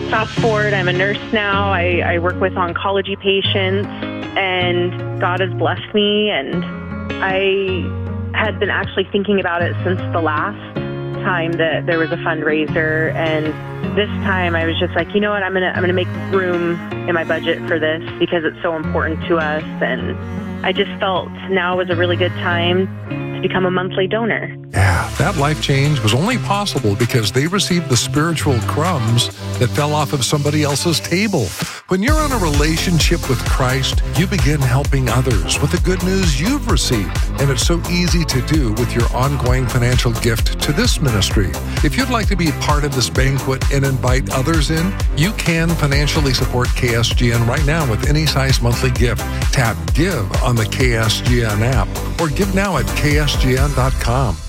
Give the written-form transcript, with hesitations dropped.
Fast forward, I'm a nurse now. I work with oncology patients, and God has blessed me, and I had been actually thinking about it since the last time that there was a fundraiser, and this time I was just like, you know what, I'm gonna make room in my budget for this because it's so important to us, and I just felt now was a really good time to become a monthly donor. Yeah, that life change was only possible because they received the spiritual crumbs that fell off of somebody else's table. When you're in a relationship with Christ, you begin helping others with the good news you've received. And it's so easy to do with your ongoing financial gift to this ministry. If you'd like to be part of this banquet and invite others in, you can financially support KSGN right now with any size monthly gift. Tap Give on the KSGN app or give now at ksgn.com.